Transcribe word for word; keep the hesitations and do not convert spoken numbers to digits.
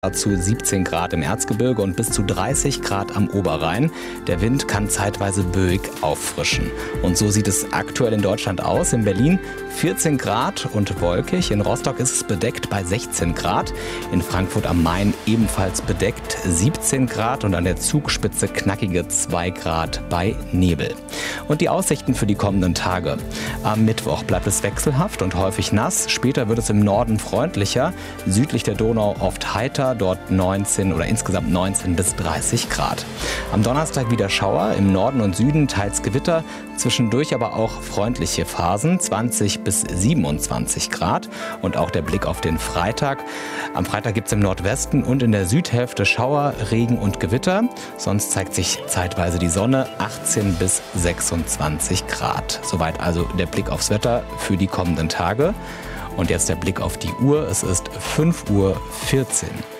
Dazu siebzehn Grad im Erzgebirge und bis zu dreißig Grad am Oberrhein. Der Wind kann zeitweise böig auffrischen. Und so sieht es aktuell in Deutschland aus. In Berlin vierzehn Grad und wolkig. In Rostock ist es bedeckt bei sechzehn Grad. In Frankfurt am Main ebenfalls bedeckt siebzehn Grad und an der Zugspitze knackige zwei Grad bei Nebel. Und die Aussichten für die kommenden Tage. Am Mittwoch bleibt es wechselhaft und häufig nass. Später wird es im Norden freundlicher. Südlich der Donau oft heiter. Dort neunzehn oder insgesamt neunzehn bis dreißig Grad. Am Donnerstag wieder Schauer, im Norden und Süden teils Gewitter, zwischendurch aber auch freundliche Phasen, zwanzig bis siebenundzwanzig Grad. Und auch der Blick auf den Freitag. Am Freitag gibt es im Nordwesten und in der Südhälfte Schauer, Regen und Gewitter. Sonst zeigt sich zeitweise die Sonne, achtzehn bis sechsundzwanzig Grad. Soweit also der Blick aufs Wetter für die kommenden Tage. Und jetzt der Blick auf die Uhr. Es ist fünf Uhr vierzehn.